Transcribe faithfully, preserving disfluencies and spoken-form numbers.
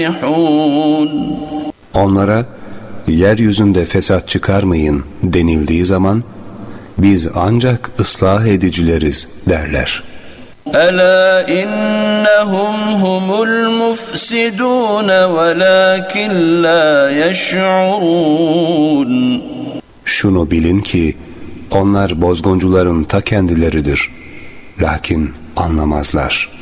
Onlara yeryüzünde fesat çıkarmayın denildiği zaman biz ancak ıslah edicileriz derler. Ela innahum humul mufsidun velakin la yeş'urun. Şunu bilin ki onlar bozguncuların ta kendileridir. Lakin anlamazlar.